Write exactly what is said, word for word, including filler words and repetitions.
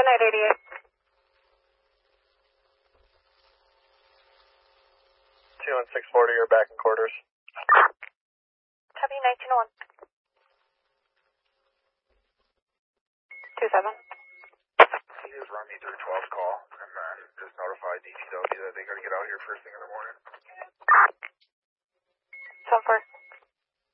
eight eighty-eight. two one six forty, you're back in quarters. Copy nineteen oh one. two seven. You just run me through twelve call and then just notify D P W that they gotta get out here first thing in the morning. seven four.